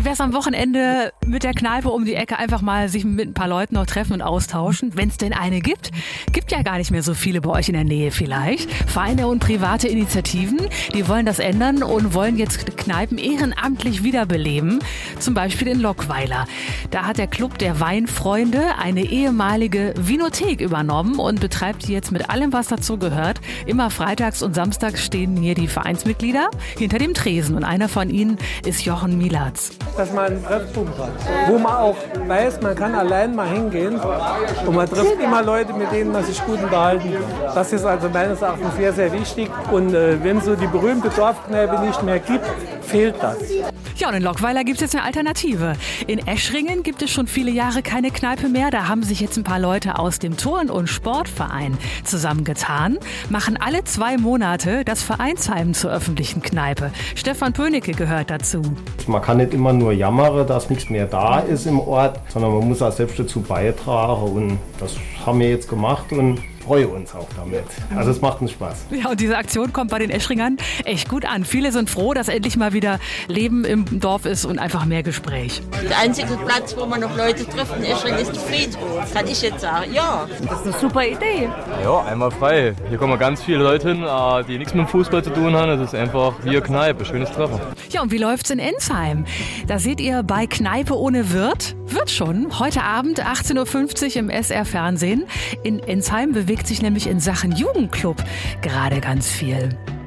Wie wär's am Wochenende mit der Kneipe um die Ecke einfach mal sich mit ein paar Leuten noch treffen und austauschen, wenn es denn eine gibt? Gibt ja gar nicht mehr so viele bei euch in der Nähe vielleicht. Vereine und private Initiativen, die wollen das ändern und wollen jetzt Kneipen ehrenamtlich wiederbeleben. Zum Beispiel in Lockweiler. Da hat der Club der Weinfreunde eine ehemalige Vinothek übernommen und betreibt die jetzt mit allem, was dazu gehört. Immer freitags und samstags stehen hier die Vereinsmitglieder hinter dem Tresen und einer von ihnen ist Jochen Mielatz. Dass man einen Treffpunkt hat, wo man auch weiß, man kann allein mal hingehen und man trifft immer Leute, mit denen man sich gut unterhalten. Das ist also meines Erachtens sehr, sehr wichtig und wenn so die berühmte Dorfkneipe nicht mehr gibt, fehlt das. Ja, und in Lockweiler gibt es jetzt eine Alternative. In Eschringen gibt es schon viele Jahre keine Kneipe mehr. Da haben sich jetzt ein paar Leute aus dem Turn- und Sportverein zusammengetan, machen alle 2 Monate das Vereinsheim zur öffentlichen Kneipe. Stefan Pönecke gehört dazu. Man kann nicht immer nur jammern, dass nichts mehr da ist im Ort, sondern man muss auch selbst dazu beitragen und das haben wir jetzt gemacht und freue uns auch damit. Also es macht uns Spaß. Ja, und diese Aktion kommt bei den Eschringern echt gut an. Viele sind froh, dass endlich mal wieder Leben im Dorf ist und einfach mehr Gespräch. Der einzige Platz, wo man noch Leute trifft in Eschringen, ist der Friedhof. Kann ich jetzt sagen, ja. Das ist eine super Idee. Ja, einmal frei. Hier kommen ganz viele Leute hin, die nichts mit dem Fußball zu tun haben. Es ist einfach hier Kneipe, schönes Treffen. Ja, und wie läuft's in Ensheim? Da seht ihr bei Kneipe ohne Wirt. Wird schon. Heute Abend 18.50 Uhr im SR Fernsehen. In Ensheim bewegt sich nämlich in Sachen Jugendclub gerade ganz viel.